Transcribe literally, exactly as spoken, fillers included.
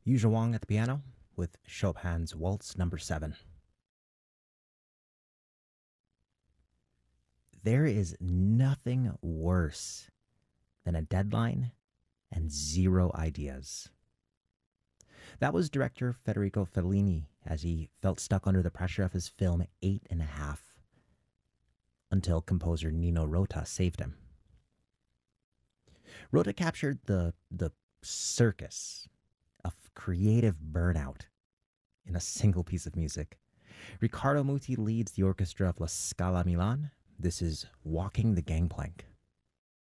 Yu Zhuang at the piano with Chopin's Waltz Number seven. There is nothing worse than a deadline and zero ideas. That was director Federico Fellini as he felt stuck under the pressure of his film Eight and a Half, until composer Nino Rota saved him. Rota captured the, the circus of creative burnout in a single piece of music. Riccardo Muti leads the orchestra of La Scala Milan. This is Walking the Gangplank.